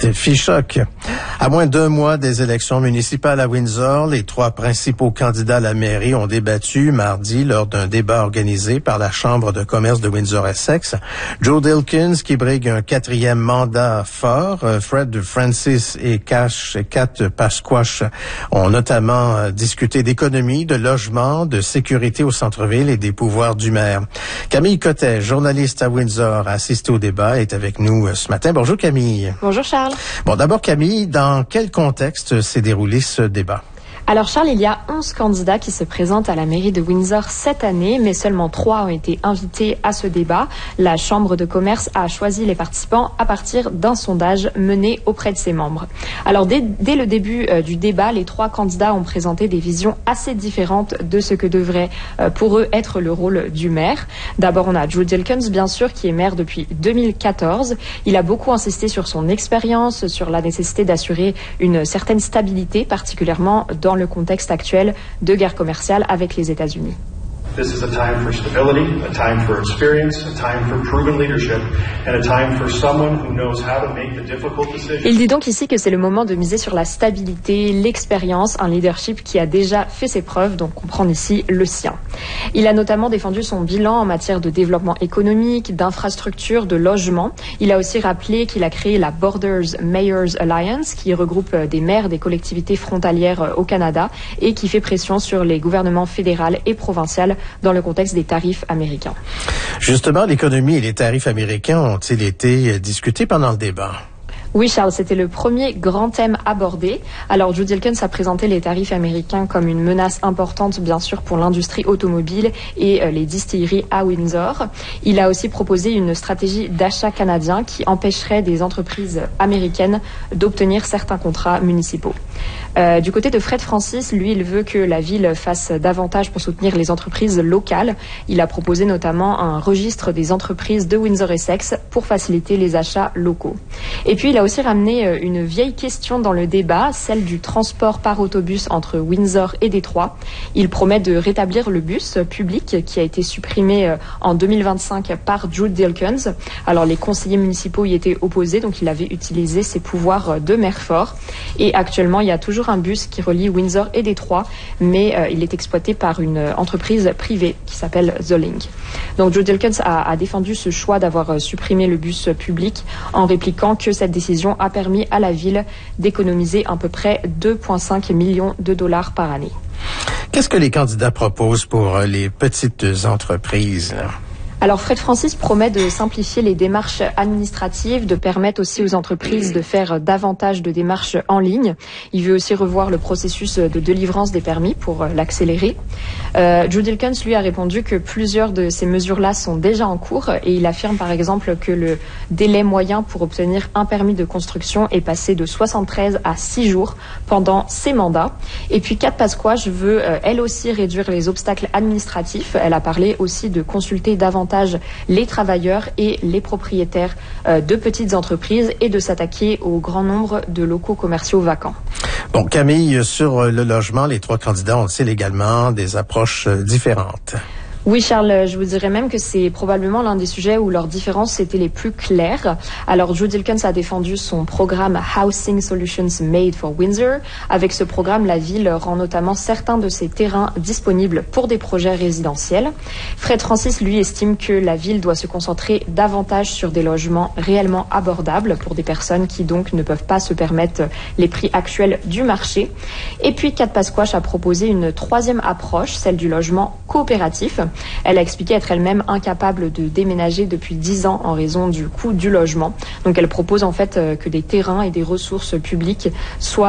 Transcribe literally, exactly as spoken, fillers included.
Défi choc. À moins d'un mois des élections municipales à Windsor, les trois principaux candidats à la mairie ont débattu mardi lors d'un débat organisé par la Chambre de commerce de Windsor-Essex. Joe Dilkins, qui brigue un quatrième mandat fort, Fred Francis et Cash, Kat Pasquash ont notamment discuté d'économie, de logement, de sécurité au centre-ville et des pouvoirs du maire. Camille Cottet, journaliste à Windsor, a assisté au débat et est avec nous ce matin. Bonjour Camille. Bonjour Charles. Bon, d'abord Camille, dans quel contexte s'est déroulé ce débat? Alors Charles, il y a onze candidats qui se présentent à la mairie de Windsor cette année, mais seulement trois ont été invités à ce débat. La Chambre de commerce a choisi les participants à partir d'un sondage mené auprès de ses membres. Alors dès, dès le début euh, du débat, les trois candidats ont présenté des visions assez différentes de ce que devrait euh, pour eux être le rôle du maire. D'abord, on a Joe Dilkins, bien sûr, qui est maire depuis deux mille quatorze. Il a beaucoup insisté sur son expérience, sur la nécessité d'assurer une certaine stabilité, particulièrement dans le contexte actuel de guerre commerciale avec les États-Unis. This is a time for stability, a time for experience, a time for proven leadership, and a time for someone who knows how to make the difficult decisions. Il dit donc ici que c'est le moment de miser sur la stabilité, l'expérience, un leadership qui a déjà fait ses preuves, donc comprendre ici le sien. Il a notamment défendu son bilan en matière de développement économique, d'infrastructures, de logement. Il a aussi rappelé qu'il a créé la Borders Mayors Alliance, qui regroupe des maires des collectivités frontalières au Canada et qui fait pression sur les gouvernements fédéral et provincial dans le contexte des tarifs américains. Justement, l'économie et les tarifs américains ont-ils été discutés pendant le débat? Oui, Charles, c'était le premier grand thème abordé. Alors, Joe Dilkins a présenté les tarifs américains comme une menace importante, bien sûr, pour l'industrie automobile et euh, les distilleries à Windsor. Il a aussi proposé une stratégie d'achat canadien qui empêcherait des entreprises américaines d'obtenir certains contrats municipaux. Euh, du côté de Fred Francis, lui, il veut que la ville fasse davantage pour soutenir les entreprises locales. Il a proposé notamment un registre des entreprises de Windsor-Essex pour faciliter les achats locaux. Et puis, il a aussi ramené une vieille question dans le débat, celle du transport par autobus entre Windsor et Détroit. Il promet de rétablir le bus public qui a été supprimé en deux mille vingt-cinq par Joe Dilkins. Alors, les conseillers municipaux y étaient opposés, donc il avait utilisé ses pouvoirs de maire fort. Et actuellement, il y a toujours un bus qui relie Windsor et Détroit, mais euh, il est exploité par une entreprise privée qui s'appelle The Link. Donc Joe Dilkins a, a défendu ce choix d'avoir euh, supprimé le bus public en répliquant que cette décision a permis à la ville d'économiser à peu près deux virgule cinq millions de dollars par année. Qu'est-ce que les candidats proposent pour les petites entreprises? Alors Fred Francis promet de simplifier les démarches administratives, de permettre aussi aux entreprises de faire davantage de démarches en ligne. Il veut aussi revoir le processus de délivrance des permis pour l'accélérer. Euh, Joe Dilkins, lui, a répondu que plusieurs de ces mesures-là sont déjà en cours et il affirme par exemple que le délai moyen pour obtenir un permis de construction est passé de soixante-treize à six jours pendant ses mandats. Et puis Kat Pasquash veut euh, elle aussi réduire les obstacles administratifs. Elle a parlé aussi de consulter davantage les travailleurs et les propriétaires euh, de petites entreprises et de s'attaquer au grand nombre de locaux commerciaux vacants. Bon, Camille, sur le logement, les trois candidats ont-ils également des approches différentes? Oui, Charles, je vous dirais même que c'est probablement l'un des sujets où leurs différences étaient les plus claires. Alors, Joe Dilkins a défendu son programme Housing Solutions Made for Windsor. Avec ce programme, la ville rend notamment certains de ses terrains disponibles pour des projets résidentiels. Fred Francis, lui, estime que la ville doit se concentrer davantage sur des logements réellement abordables pour des personnes qui donc ne peuvent pas se permettre les prix actuels du marché. Et puis, Kat Pasquash a proposé une troisième approche, celle du logement coopératif. Elle a expliqué être elle-même incapable de déménager depuis dix ans en raison du coût du logement. Donc elle propose en fait que des terrains et des ressources publiques soient